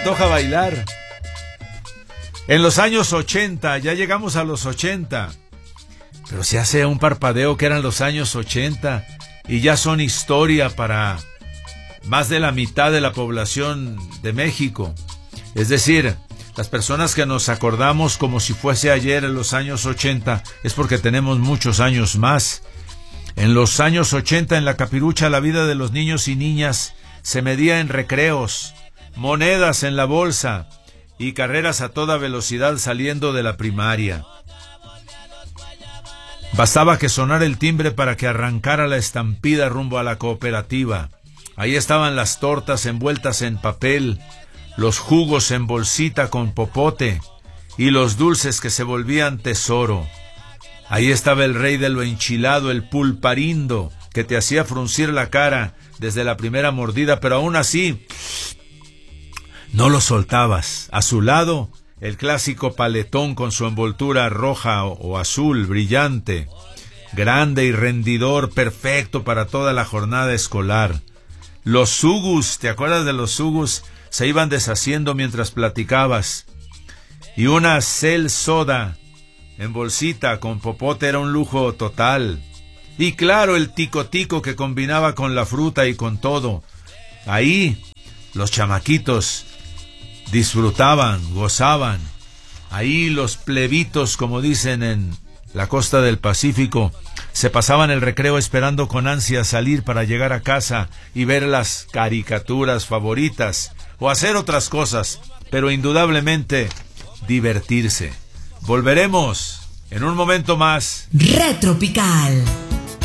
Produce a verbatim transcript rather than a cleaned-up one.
antoja bailar. En los años ochenta, ya llegamos a los ochenta. Pero se hace un parpadeo que eran los años ochenta y ya son historia para más de la mitad de la población de México. Es decir, las personas que nos acordamos como si fuese ayer en los años ochenta es porque tenemos muchos años más. En los años ochenta, en la Capirucha, la vida de los niños y niñas se medía en recreos, monedas en la bolsa y carreras a toda velocidad saliendo de la primaria. Bastaba que sonara el timbre para que arrancara la estampida rumbo a la cooperativa. Ahí estaban las tortas envueltas en papel, los jugos en bolsita con popote y los dulces que se volvían tesoro. Ahí estaba el rey de lo enchilado, el pulparindo, que te hacía fruncir la cara desde la primera mordida, pero aún así no lo soltabas. A su lado, el clásico paletón con su envoltura roja o, o azul brillante, grande y rendidor, perfecto para toda la jornada escolar. Los sugus, ¿te acuerdas de los sugus? Se iban deshaciendo mientras platicabas. Y una Cel soda en bolsita con popote era un lujo total. Y claro, el tico tico que combinaba con la fruta y con todo. Ahí los chamaquitos disfrutaban, gozaban. Ahí los plebitos, como dicen en la costa del Pacífico, se pasaban el recreo esperando con ansia salir para llegar a casa y ver las caricaturas favoritas o hacer otras cosas, pero indudablemente divertirse. Volveremos en un momento más. Retropical.